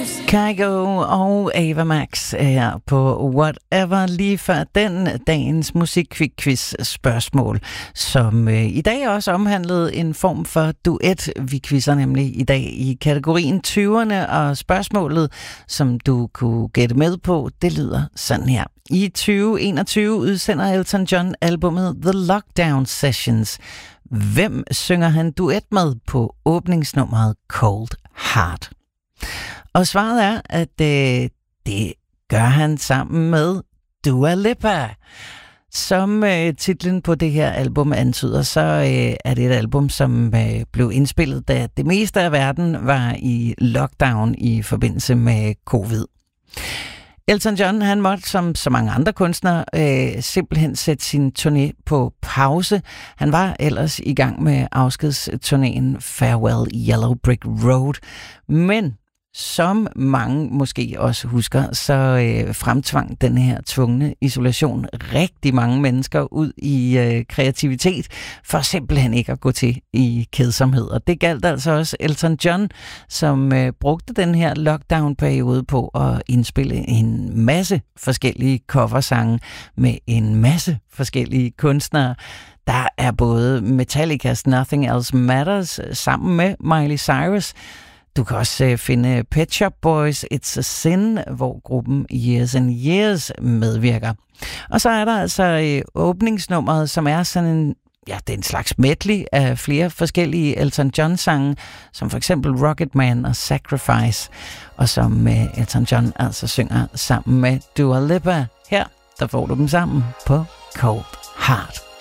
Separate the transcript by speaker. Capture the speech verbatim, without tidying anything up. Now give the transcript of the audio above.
Speaker 1: Kygo og Ava Max her på Whatever, lige før den dagens musikquiz spørgsmål, som øh, i dag også omhandlede en form for duet. Vi quizzer nemlig i dag i kategorien tyverne, og spørgsmålet, som du kunne gætte med på, det lyder sådan her. I tyve enogtyve udsender Elton John albumet The Lockdown Sessions. Hvem synger han duet med på åbningsnummeret Cold Heart? Og svaret er, at øh, det gør han sammen med Dua Lipa. Som øh, titlen på det her album antyder, så øh, er det et album, som øh, blev indspillet, da det meste af verden var i lockdown i forbindelse med covid. Elton John, han måtte som så mange andre kunstnere øh, simpelthen sætte sin turné på pause. Han var ellers i gang med afskedsturnéen Farewell Yellow Brick Road. Men som mange måske også husker, så øh, fremtvang den her tvungne isolation rigtig mange mennesker ud i øh, kreativitet, for simpelthen ikke at gå til i kedsomhed. Og det galt altså også Elton John, som øh, brugte den her lockdown-periode på at indspille en masse forskellige coversange med en masse forskellige kunstnere. Der er både Metallica's Nothing Else Matters sammen med Miley Cyrus. Du kan også uh, finde Pet Shop Boys' It's a Sin, hvor gruppen Years and Years medvirker. Og så er der altså uh, åbningsnummeret, som er sådan en, ja, det er en slags medley af flere forskellige Elton John-sange, som for eksempel Rocket Man og Sacrifice, og som uh, Elton John altså synger sammen med Dua Lipa. Her, der får du dem sammen på Cold Heart.